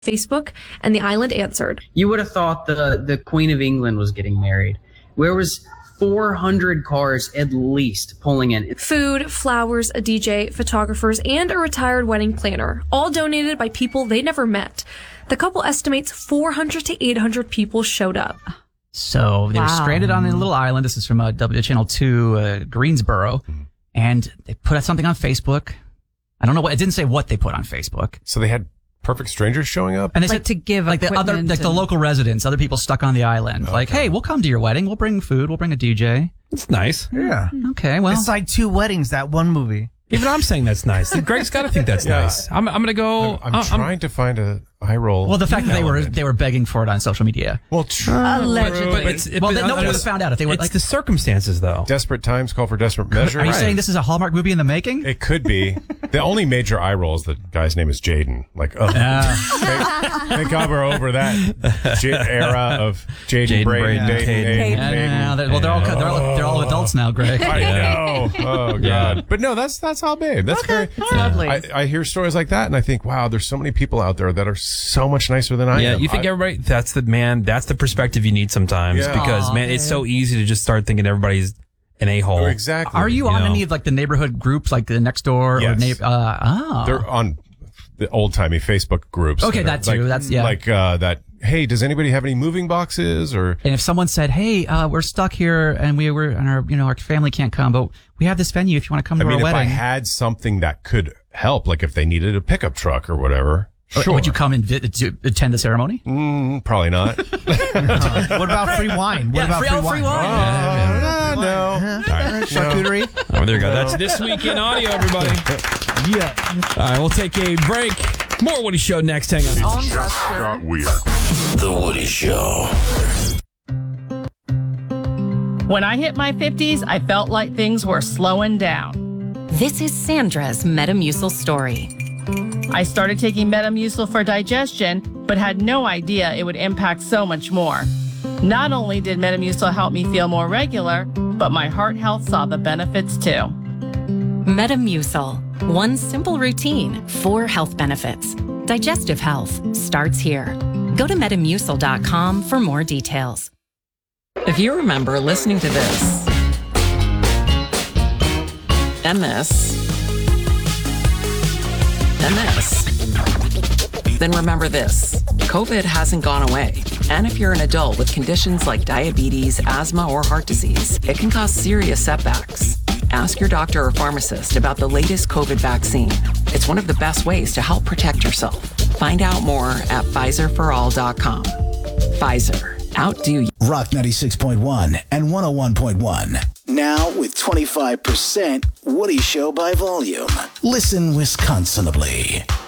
Facebook, and the island answered. You would have thought the Queen of England was getting married. Where was 400 cars at least pulling in? Food, flowers, a DJ, photographers, and a retired wedding planner, all donated by people they never met. The couple estimates 400 to 800 people showed up. So they were stranded on a little island. This is from Channel 2, Greensboro. And they put out something on Facebook. I don't know what, it didn't say what they put on Facebook. So they had perfect strangers showing up? And they said to give the local residents, other people stuck on the island. Okay. Like, hey, we'll come to your wedding. We'll bring food. We'll bring a DJ. It's nice. Yeah. Okay, well. It's like 2 weddings, that one movie. Even I'm saying that's nice. Greg's got to think that's nice. I'm going to go. I'm trying to find a eye roll. Well, the fact that they were begging for it on social media. Well, true. Allegedly. Nobody would have found out if they were like the circumstances, though. Desperate times call for desperate measures. Are you saying this is a Hallmark movie in the making? It could be. The only major eye roll is the guy's name is Jaden. Like, thank God we're over that era of Jaden Braden. Well, they're all adults now, Greg. I know. Oh God. Yeah. But no, that's all babe. That's very lovely. I hear stories like that, and I think, wow, there's so many people out there that are so much nicer than I am. Yeah, you think everybody? That's the perspective you need sometimes because man, it's so easy to just start thinking everybody's an a-hole. Oh, exactly. Are you on any of like the neighborhood groups, like the next door? Yes. Or They're on the old timey Facebook groups. Okay, that too. That's like that. Hey, does anybody have any moving boxes? Or and if someone said, "Hey, we're stuck here and our family can't come, but we have this venue if you want to come to our wedding." If I had something that could help, like if they needed a pickup truck or whatever. Sure. Would you come and attend the ceremony? Probably not. What about free wine? What about free wine? No. Charcuterie? Oh, there you go. That's This Week in Audio, everybody. Yeah. All right, we'll take a break. More Woody Show next. Hang on. Got weird. The Woody Show. When I hit my 50s, I felt like things were slowing down. This is Sandra's Metamucil story. I started taking Metamucil for digestion, but had no idea it would impact so much more. Not only did Metamucil help me feel more regular, but my heart health saw the benefits too. Metamucil. One simple routine, 4 health benefits. Digestive health starts here. Go to Metamucil.com for more details. If you remember listening to this and this, then remember this. COVID hasn't gone away. And if you're an adult with conditions like diabetes, asthma, or heart disease, it can cause serious setbacks. Ask your doctor or pharmacist about the latest COVID vaccine. It's one of the best ways to help protect yourself. Find out more at PfizerForAll.com. Pfizer. Outdo you. Rock 96.1 and 101.1. Now with 25% Woody Show by volume. Listen Wisconsinably.